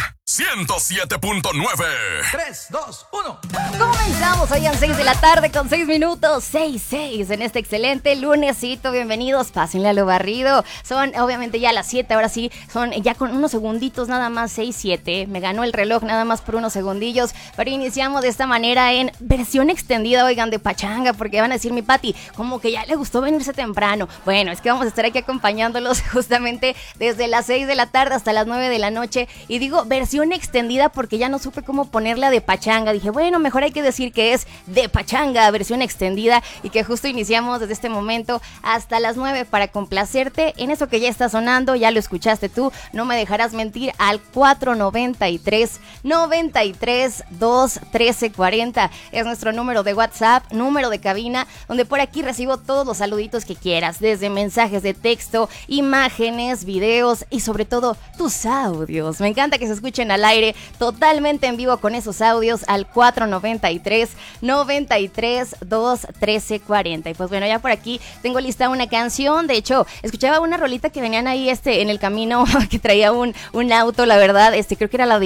107.9. 3, 2, 1. Comenzamos, oigan, 6 de la tarde con 6 minutos, 6 en este excelente lunesito, bienvenidos, pásenle a lo barrido. Son obviamente ya las 7, ahora sí, son ya con unos segunditos nada más, 6-7, me ganó el reloj nada más por unos segundillos, pero iniciamos de esta manera en versión extendida, oigan, de pachanga, porque van a decir mi Pati, como que ya le gustó venirse temprano. Bueno, es que vamos a estar aquí acompañándolos justamente desde las 6 de la tarde hasta las 9 de la noche, y digo versión extendida porque ya no supe cómo ponerla de pachanga. Dije, bueno, mejor hay que decir que es de pachanga, versión extendida, y que justo iniciamos desde este momento hasta las 9 para complacerte en eso que ya está sonando, ya lo escuchaste tú, no me dejarás mentir, al 493-93-2-1340 es nuestro número de WhatsApp, número de cabina, donde por aquí recibo todos los saluditos que quieras, desde mensajes de texto, imágenes, videos y sobre todo tus audios. Me encanta que se escuchen al aire totalmente en vivo con esos audios al 493-93-2-1340. Y pues bueno, ya por aquí tengo lista una canción. De hecho, escuchaba una rolita que venían ahí en el camino que traía un auto, la verdad, creo que era la de